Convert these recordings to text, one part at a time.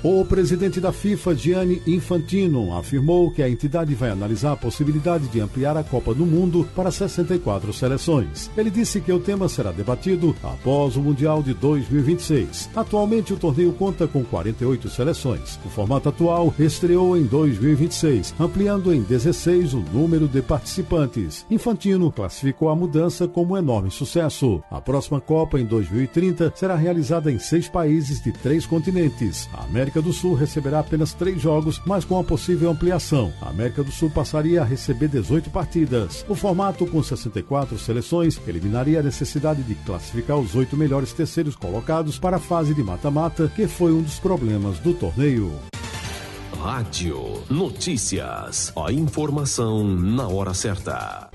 O presidente da FIFA, Gianni Infantino, afirmou que a entidade vai analisar a possibilidade de ampliar a Copa do Mundo para 64 seleções. Ele disse que o tema será debatido após o Mundial de 2026. Atualmente, o torneio conta com 48 seleções. O formato atual estreou em 2026, ampliando em 16 o número de participantes. Infantino classificou a mudança como um enorme sucesso. A próxima Copa, em 2030, será realizada em 6 países de 3 continentes. A América do Sul receberá apenas 3 jogos, mas com a possível ampliação, a América do Sul passaria a receber 18 partidas. O formato com 64 seleções eliminaria a necessidade de classificar os 8 melhores terceiros colocados para a fase de mata-mata, que foi um dos problemas do torneio. Rádio Notícias. A informação na hora certa.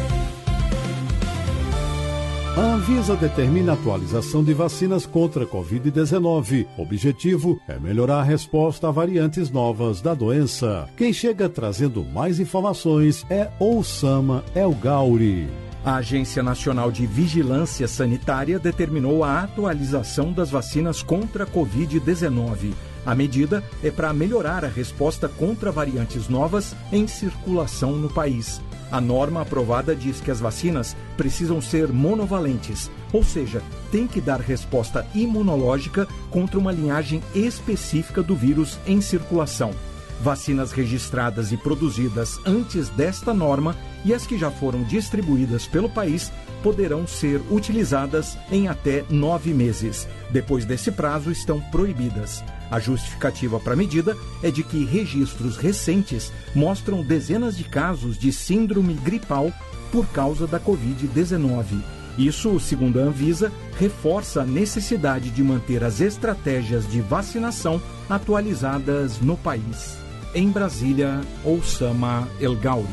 A Anvisa determina a atualização de vacinas contra a Covid-19. O objetivo é melhorar a resposta a variantes novas da doença. Quem chega trazendo mais informações é Osama El Gauri. A Agência Nacional de Vigilância Sanitária determinou a atualização das vacinas contra a Covid-19. A medida é para melhorar a resposta contra variantes novas em circulação no país. A norma aprovada diz que as vacinas precisam ser monovalentes, ou seja, tem que dar resposta imunológica contra uma linhagem específica do vírus em circulação. Vacinas registradas e produzidas antes desta norma e as que já foram distribuídas pelo país poderão ser utilizadas em até 9 meses. Depois desse prazo, estão proibidas. A justificativa para a medida é de que registros recentes mostram dezenas de casos de síndrome gripal por causa da Covid-19. Isso, segundo a Anvisa, reforça a necessidade de manter as estratégias de vacinação atualizadas no país. Em Brasília, Osama El Gauri.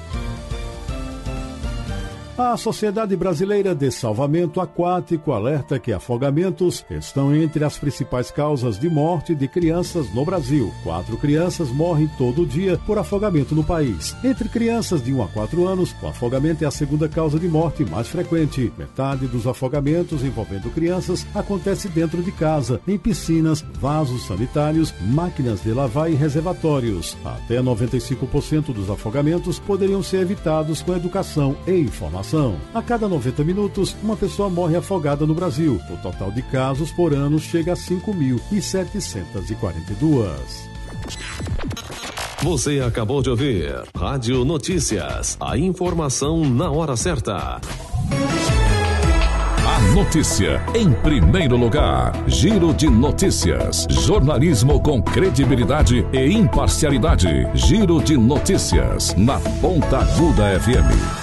A Sociedade Brasileira de Salvamento Aquático alerta que afogamentos estão entre as principais causas de morte de crianças no Brasil. 4 crianças morrem todo dia por afogamento no país. Entre crianças de 1 a 4 anos, o afogamento é a segunda causa de morte mais frequente. Metade dos afogamentos envolvendo crianças acontece dentro de casa, em piscinas, vasos sanitários, máquinas de lavar e reservatórios. Até 95% dos afogamentos poderiam ser evitados com educação e informação. A cada 90 minutos, uma pessoa morre afogada no Brasil. O total de casos por ano chega a 5.742. Você acabou de ouvir Rádio Notícias. A informação na hora certa. A notícia em primeiro lugar. Giro de notícias. Jornalismo com credibilidade e imparcialidade. Giro de notícias na Ponta Aguda FM.